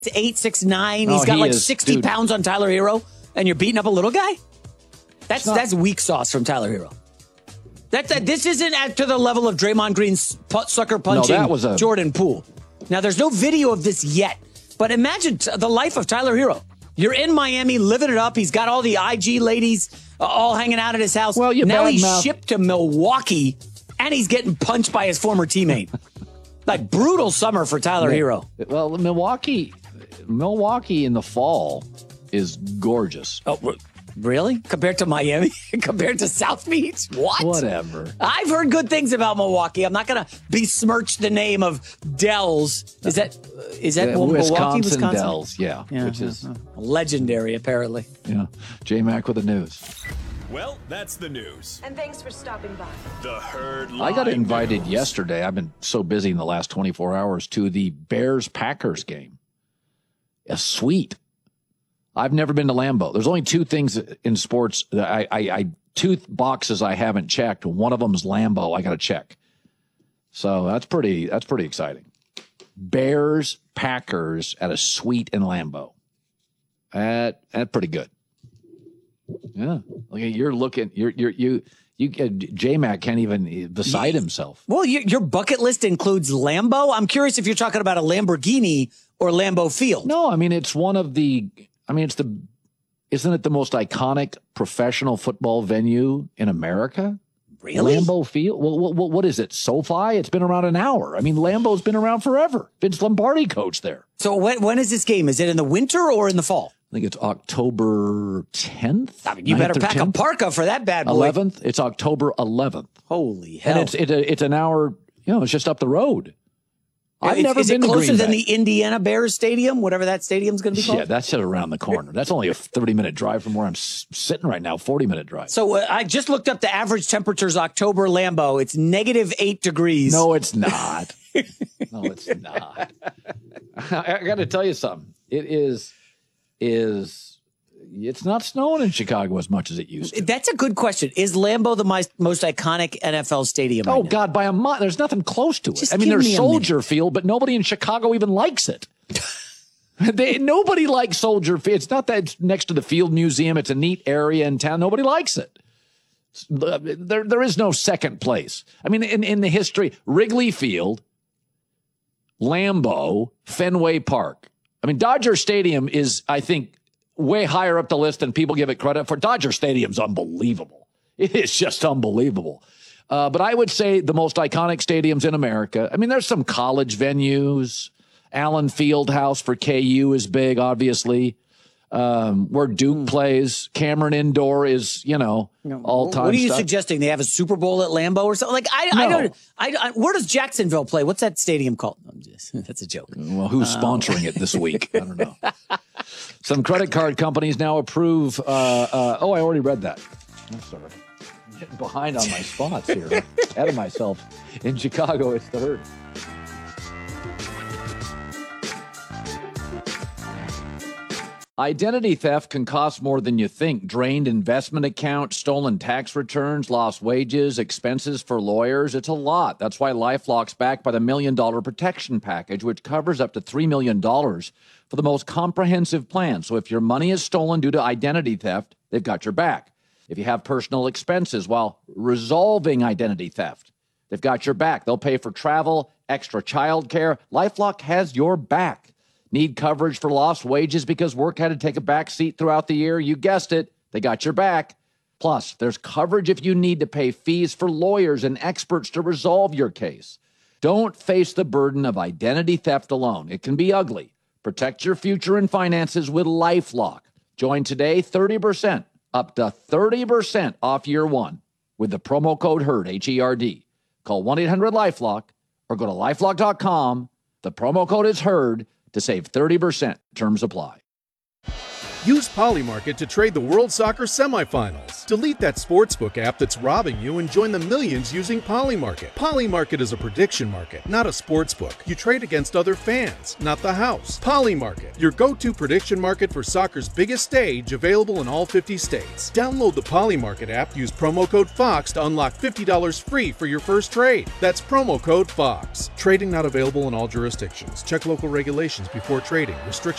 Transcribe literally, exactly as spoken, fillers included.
eight, six, nine. Oh, He's got he like is, sixty dude. pounds on Tyler Hero, and you're beating up a little guy? That's not- that's weak sauce from Tyler Hero. That's that. This isn't at to the level of Draymond Green's pu- sucker punching that was a- Jordan Poole. Now, there's no video of this yet, but imagine t- the life of Tyler Hero. You're in Miami, living it up. He's got all the I G ladies uh, all hanging out at his house. Well, you now he's badmouth- shipped to Milwaukee, and he's getting punched by his former teammate. Like, brutal summer for Tyler Hero. Well, Milwaukee, Milwaukee in the fall is gorgeous. Oh, r- really? Compared to Miami? Compared to South Beach? What? Whatever. I've heard good things about Milwaukee. I'm not going to besmirch the name of Dells. Is that is that Yeah, Milwaukee, Wisconsin, Wisconsin? Dells, yeah, Yeah, which yeah, is yeah. legendary, apparently. yeah. J-Mac with the news. Well, that's the news. And thanks for stopping by. The Herd I got Live invited News. yesterday. I've been so busy in the last twenty-four hours to the Bears-Packers game. A suite. I've never been to Lambeau. There's only two things in sports that I, I, I two boxes I haven't checked. One of them is Lambeau. I got to check. So that's pretty. That's pretty exciting. Bears Packers at a suite in Lambeau. That that's pretty good. Yeah, Look, you're looking. You're you're you you. J Mac can't even beside himself. Well, your, your bucket list includes Lambo. I'm curious if you're talking about a Lamborghini or Lambeau Field. No, I mean it's one of the. I mean it's the. Isn't it the most iconic professional football venue in America? Really? Lambeau Field? Well, what, what is it? SoFi? It's been around an hour. I mean, Lambeau's been around forever. Vince Lombardi coached there. So when, when is this game? Is it in the winter or in the fall? I think it's October tenth. I mean, you better pack a parka for that bad boy. eleventh. It's October eleventh. Holy hell. And it's it, it's an hour, you know, it's just up the road. I've is, never is been it to closer Green than Bay. the Indiana Bears Stadium, whatever that stadium's going to be called? Yeah, that's just around the corner. That's only a thirty-minute drive from where I'm s- sitting right now, forty-minute drive. So uh, I just looked up the average temperatures October Lambeau. It's negative eight degrees. No, it's not. No, it's not. I, I got to tell you something. It is, is, it's not snowing in Chicago as much as it used to. That's a good question. Is Lambeau the most, most iconic N F L stadium right Oh, now? God, by a mile. There's nothing close to it. Just I mean, give there's me a Soldier Field, but nobody in Chicago even likes it. they, nobody likes Soldier Field. It's not that it's next to the Field Museum. It's a neat area in town. Nobody likes it. There, there is no second place. I mean, in, in the history, Wrigley Field, Lambeau, Fenway Park. I mean, Dodger Stadium is, I think, way higher up the list than people give it credit for. Dodger Stadium's unbelievable. It is just unbelievable. Uh, but I would say the most iconic stadiums in America. I mean, there's some college venues. Allen Fieldhouse for K U is big, obviously. Um, where Duke plays. Cameron Indoor is, you know, all time. What are you stuff. suggesting? They have a Super Bowl at Lambeau or something? Like, I, I No. don't. I, I, where does Jacksonville play? What's that stadium called? I'm just, that's a joke. Well, who's sponsoring it this week? I don't know. Some credit card companies now approve. Uh, uh, oh, I already read that. I'm sorry. I'm getting behind on my spots here. Ahead of myself. In Chicago, it's the Herd. Identity theft can cost more than you think. Drained investment accounts, stolen tax returns, lost wages, expenses for lawyers. It's a lot. That's why LifeLock's backed by the Million Dollar Protection Package, which covers up to three million dollars for the most comprehensive plan. So if your money is stolen due to identity theft, they've got your back. If you have personal expenses while resolving identity theft, they've got your back. They'll pay for travel, extra child care. LifeLock has your back. Need coverage for lost wages because work had to take a back seat throughout the year? You guessed it. They got your back. Plus, there's coverage if you need to pay fees for lawyers and experts to resolve your case. Don't face the burden of identity theft alone. It can be ugly. Protect your future and finances with LifeLock. Join today, thirty percent, up to thirty percent off year one with the promo code HERD, H E R D. Call one eight hundred LifeLock or go to lifelock dot com. The promo code is HERD to save thirty percent. Terms apply. Use Polymarket to trade the World Soccer semifinals. Delete that sportsbook app that's robbing you and join the millions using Polymarket. Polymarket is a prediction market, not a sportsbook. You trade against other fans, not the house. Polymarket, your go-to prediction market for soccer's biggest stage, available in all fifty states. Download the Polymarket app, use promo code FOX to unlock fifty dollars free for your first trade. That's promo code FOX. Trading not available in all jurisdictions. Check local regulations before trading. Restrictions